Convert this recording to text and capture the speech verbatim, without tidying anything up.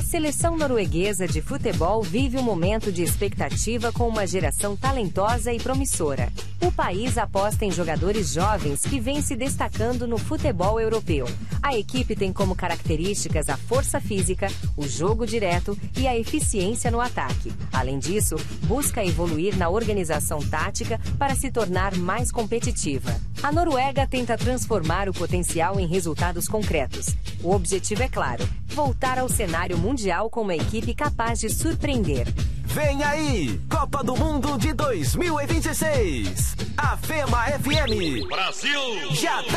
seleção norueguesa de futebol vive um momento de expectativa com uma geração talentosa e promissora. O país aposta em jogadores jovens que vêm se destacando no futebol europeu. A equipe tem como características a força física, o jogo direto e a eficiência no ataque. Além disso, busca evoluir na organização tática para se tornar mais competitiva. A Noruega tenta transformar o potencial em resultados concretos. O objetivo é claro: voltar ao cenário mundial com uma equipe capaz de surpreender. Vem aí, Copa do Mundo de dois mil e vinte e seis. A Fema F M. Brasil! Já